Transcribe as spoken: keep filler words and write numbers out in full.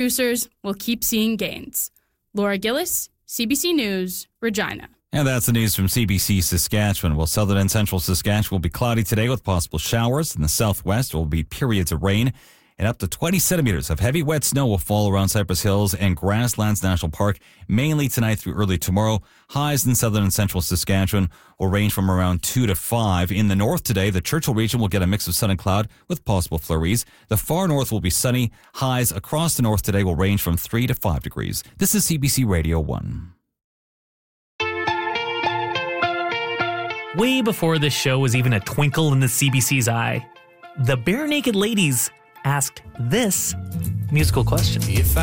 producers will keep seeing gains. Laura Gillis, C B C News, Regina. And that's the news from C B C Saskatchewan. Well, southern and central Saskatchewan will be cloudy today with possible showers. In the southwest, will be periods of rain. And up to twenty centimeters of heavy wet snow will fall around Cypress Hills and Grasslands National Park, mainly tonight through early tomorrow. Highs in southern and central Saskatchewan will range from around two to five. In the north today, the Churchill region will get a mix of sun and cloud with possible flurries. The far north will be sunny. Highs across the north today will range from three to five degrees. This is C B C Radio one. Way before this show was even a twinkle in the C B C's eye, the Bare Naked Ladies asked this musical question. If